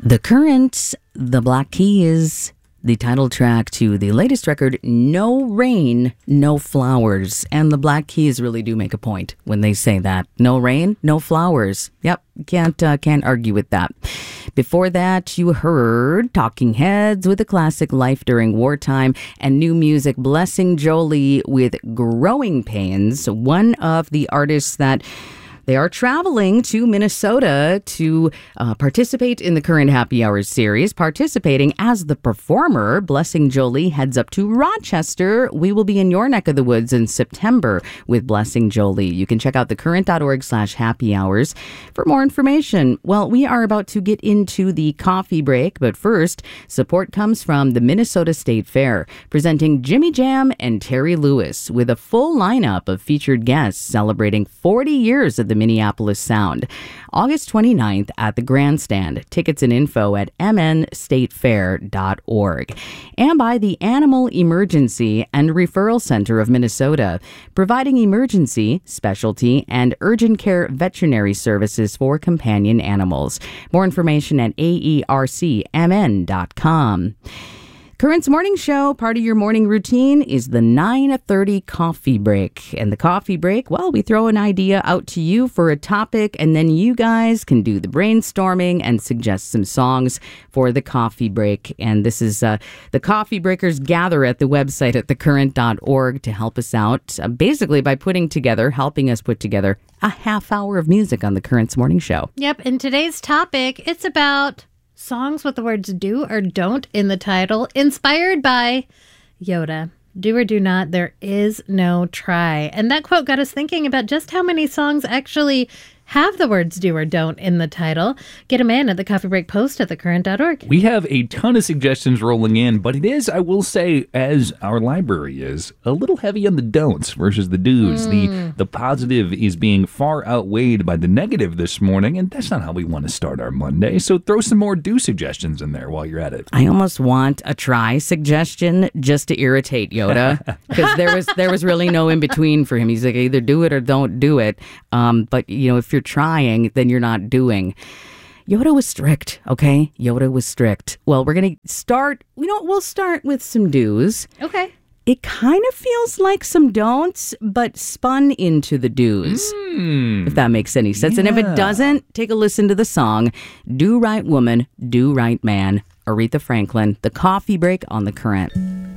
The Current, The Black Keys, the title track to the latest record, No Rain, No Flowers. And the Black Keys really do make a point when they say that. No rain, no flowers. Yep, can't argue with that. Before that, you heard Talking Heads with the classic Life During Wartime, and new music, Blessing Jolie with Growing Pains, one of the artists that they are traveling to Minnesota to participate in the Current Happy Hours series. Participating as the performer, Blessing Jolie heads up to Rochester. We will be in your neck of the woods in September with Blessing Jolie. You can check out thecurrent.org/happy hours for more information. Well, we are about to get into the coffee break, but first, support comes from the Minnesota State Fair, presenting Jimmy Jam and Terry Lewis with a full lineup of featured guests celebrating 40 years of the Minneapolis Sound. August 29th at the Grandstand. Tickets and info at mnstatefair.org. And by the Animal Emergency and Referral Center of Minnesota, providing emergency, specialty, and urgent care veterinary services for companion animals. More information at aercmn.com. Current's morning show, part of your morning routine, is the 9:30 coffee break. And the coffee break, well, we throw an idea out to you for a topic, and then you guys can do the brainstorming and suggest some songs for the coffee break. And this is the coffee breakers gather at the website at thecurrent.org to help us out, basically by helping us put together a half hour of music on the Current's morning show. Yep, and today's topic, it's about songs with the words do or don't in the title, inspired by Yoda. Do or do not, there is no try. And that quote got us thinking about just how many songs actually have the words do or don't in the title. Get them in at the Coffee Break Post at thecurrent.org. We have a ton of suggestions rolling in, but it is, I will say, as our library is, a little heavy on the don'ts versus the do's. The positive is being far outweighed by the negative this morning, and that's not how we want to start our Monday. So throw some more do suggestions in there while you're at it. I almost want a try suggestion just to irritate Yoda, because there was really no in between for him. He's like, either do it or don't do it. But you know, if you're trying, then you're not doing. Yoda was strict, okay? Yoda was strict. Well, we're going to start, we'll start with some do's. Okay. It kind of feels like some don'ts, but spun into the do's, if that makes any sense. Yeah. And if it doesn't, take a listen to the song, Do Right Woman, Do Right Man, Aretha Franklin, The Coffee Break on The Current.